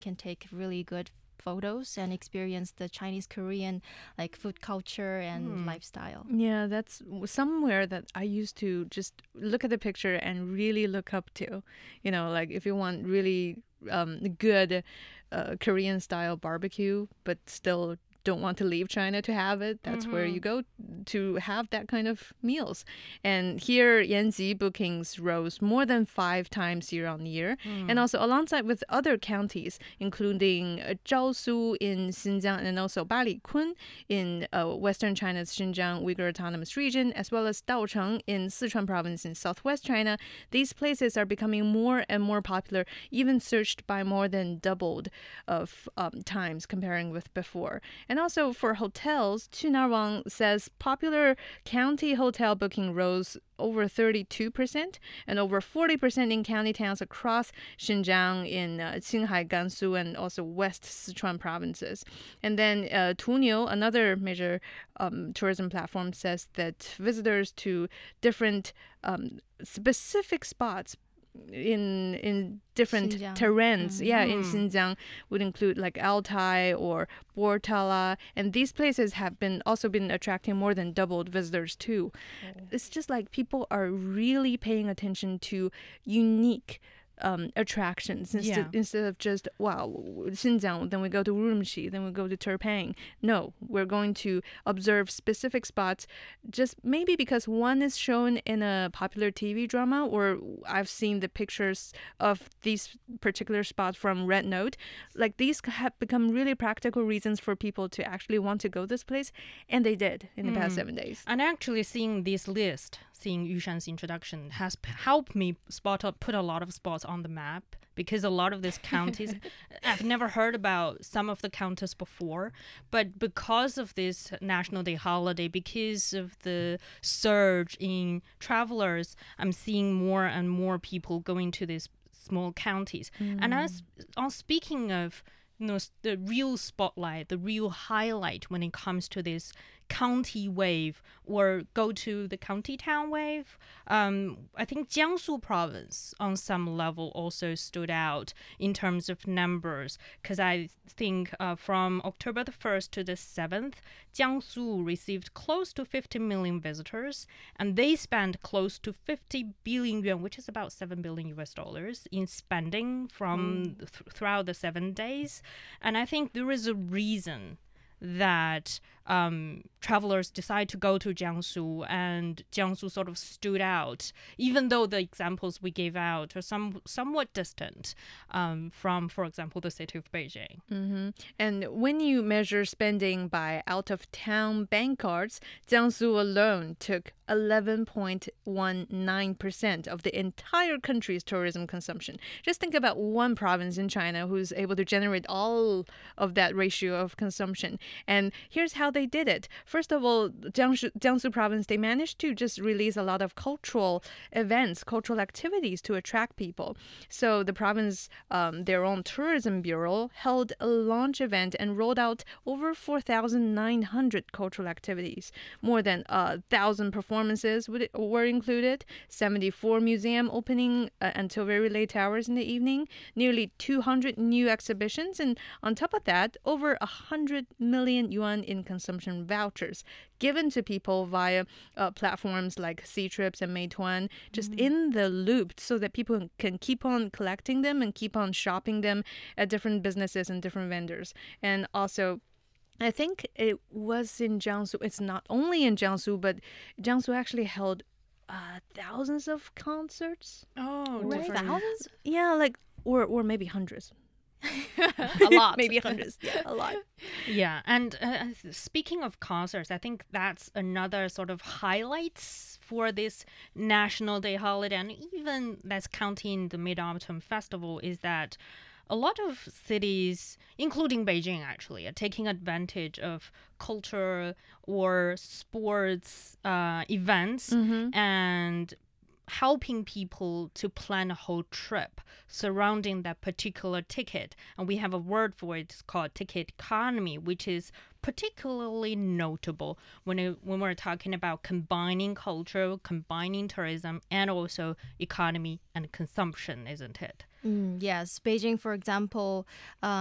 can take really good photos and experience the Chinese Korean like food culture and lifestyle. Yeah, that's somewhere that I used to just look at the picture and really look up to. Like if you want really good Korean style barbecue, but still don't want to leave China to have it, that's where you go to have that kind of meals. And here, Yanji bookings rose more than 5 times year on year. And also alongside with other counties, including Zhaosu in Xinjiang and also Balikun in western China's Xinjiang Uyghur Autonomous Region, as well as Daocheng in Sichuan province in southwest China. These places are becoming more and more popular, even searched by more than doubled of times comparing with before. And also for hotels, Chunarwang says popular county hotel booking rose over 32% and over 40% in county towns across Xinjiang, in Qinghai, Gansu, and also West Sichuan provinces. And then Tuniu, another major tourism platform, says that visitors to different specific spots in different Xinjiang. terrains, in Xinjiang would include like Altai or Bortala, and these places have also been attracting more than doubled visitors too. It's just like people are really paying attention to unique attractions instead of just Xinjiang, then we go to Urumqi, then we go to Terpeng. No, we're going to observe specific spots, just maybe because one is shown in a popular TV drama, or I've seen the pictures of these particular spots from Red Note. Like these have become really practical reasons for people to actually want to go this place, and they did in the past 7 days. And actually seeing this list, seeing Yushan's introduction, has helped me put a lot of spots on the map, because a lot of these counties, I've never heard about some of the counties before, but because of this National Day holiday, because of the surge in travelers, I'm seeing more and more people going to these small counties. And speaking of the real spotlight, the real highlight when it comes to this county wave, or go to the county town wave, I think Jiangsu province on some level also stood out in terms of numbers, because I think from October the 1st to the 7th, Jiangsu received close to 50 million visitors, and they spent close to 50 billion yuan, which is about $7 billion US dollars, in spending from throughout the 7 days. And I think there is a reason that travelers decide to go to Jiangsu, and Jiangsu sort of stood out, even though the examples we gave out are somewhat distant from, for example, the city of Beijing. And when you measure spending by out-of-town bank cards, Jiangsu alone took 11.19% of the entire country's tourism consumption. Just think about one province in China who's able to generate all of that ratio of consumption. And here's how they did it. First of all, Jiangsu province, they managed to just release a lot of cultural events, cultural activities to attract people. So the province, their own tourism bureau, held a launch event and rolled out over 4,900 cultural activities. More than 1,000 performances were included, 74 museum opening until very late hours in the evening, nearly 200 new exhibitions, and on top of that, over 100 million yuan in consumption vouchers given to people via platforms like Ctrips and Meituan, just in the loop, so that people can keep on collecting them and keep on shopping them at different businesses and different vendors. And also, I think it was in Jiangsu. It's not only in Jiangsu, but Jiangsu actually held thousands of concerts. Oh, Right? different. Thousands? Yeah, like or maybe hundreds. A lot. Maybe hundreds. Yeah, a lot. Yeah, and speaking of concerts, I think that's another sort of highlights for this National Day holiday, and even that's counting the Mid-Autumn Festival, is that a lot of cities, including Beijing actually, are taking advantage of culture or sports events and helping people to plan a whole trip surrounding that particular ticket. And we have a word for it, it's called ticket economy, which is particularly notable when we're talking about combining culture, combining tourism, and also economy and consumption, isn't it? Yes, Beijing, for example,